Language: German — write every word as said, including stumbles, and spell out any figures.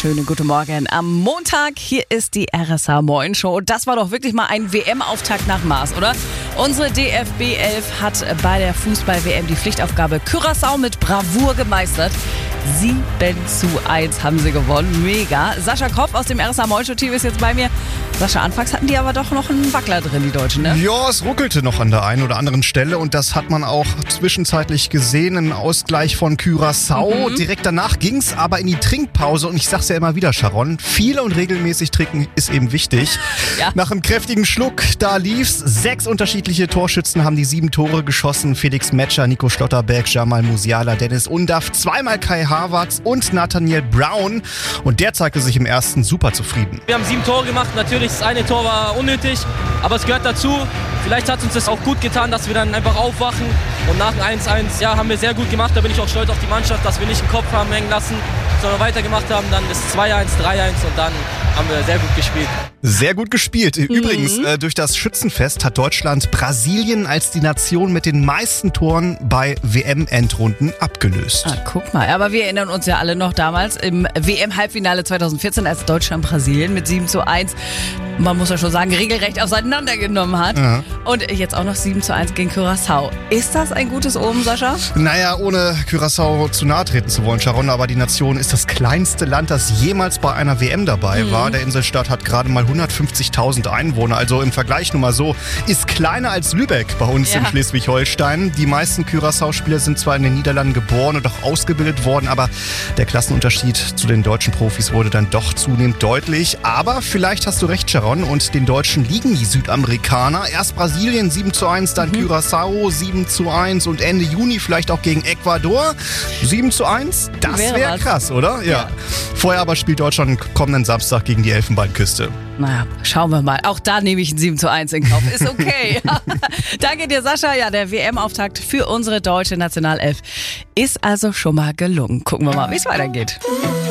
wunderschönen guten Morgen am Montag. Hier ist die R S H Moin Show. Das war doch wirklich mal ein W M-Auftakt nach Maß, oder? Unsere D F B elf hat bei der Fußball-W M die Pflichtaufgabe Curaçao mit Bravour gemeistert. sieben zu eins haben sie gewonnen. Mega. Sascha Kopp aus dem R S H Moin Show Team ist jetzt bei mir. Sascha, anfangs hatten die aber doch noch einen Wackler drin, die Deutschen, ne? Ja, es ruckelte noch an der einen oder anderen Stelle und das hat man auch zwischenzeitlich gesehen. Ein Ausgleich von Curaçao. Mhm. Direkt danach ging es aber in die Trinkpause und ich sag's ja immer wieder, Sharon, viel und regelmäßig trinken ist eben wichtig. Ja. Nach einem kräftigen Schluck, da lief's. Sechs unterschiedliche Torschützen haben die sieben Tore geschossen. Felix Metscher, Nico Schlotterbeck, Jamal Musiala, Dennis Undaff, zweimal Kai Havertz und Nathaniel Brown. Und der zeigte sich im ersten super zufrieden. Wir haben sieben Tore gemacht. Natürlich, das eine Tor war unnötig, aber es gehört dazu. Vielleicht hat uns das auch gut getan, dass wir dann einfach aufwachen. Und nach dem eins eins, ja, haben wir sehr gut gemacht. Da bin ich auch stolz auf die Mannschaft, dass wir nicht den Kopf haben hängen lassen, sondern weitergemacht haben. Dann ist zwei eins, drei eins und dann haben wir sehr gut gespielt. Sehr gut gespielt. Übrigens, mhm. äh, durch das Schützenfest hat Deutschland Brasilien als die Nation mit den meisten Toren bei W M-Endrunden abgelöst. Ah, guck mal, aber wir erinnern uns ja alle noch damals im W M-Halbfinale zweitausendvierzehn, als Deutschland Brasilien mit sieben zu eins, man muss ja schon sagen, regelrecht auseinandergenommen hat. Ja. Und jetzt auch noch sieben zu eins gegen Curaçao. Ist das ein gutes Omen, Sascha? Naja, ohne Curaçao zu nahe treten zu wollen, Sharon, aber die Nation ist das kleinste Land, das jemals bei einer W M dabei mhm. war. Der Inselstaat hat gerade mal hundertfünfzigtausend Einwohner, also im Vergleich nur mal so, ist kleiner als Lübeck bei uns ja. in Schleswig-Holstein. Die meisten Curaçao-Spieler sind zwar in den Niederlanden geboren und auch ausgebildet worden, aber der Klassenunterschied zu den deutschen Profis wurde dann doch zunehmend deutlich. Aber vielleicht hast du recht, Sharon, und den Deutschen liegen die Südamerikaner. Erst Brasilien sieben zu eins, dann mhm. Curaçao sieben zu eins und Ende Juni vielleicht auch gegen Ecuador sieben zu eins. Das wäre wär krass, oder? Ja. ja. Vorher aber spielt Deutschland kommenden Samstag gegen die Elfenbeinküste. Naja, schauen wir mal. Auch da nehme ich ein sieben zu eins in Kauf. Ist okay. Danke dir, Sascha. Ja, der W M-Auftakt für unsere deutsche Nationalelf ist also schon mal gelungen. Gucken wir mal, wie es weitergeht.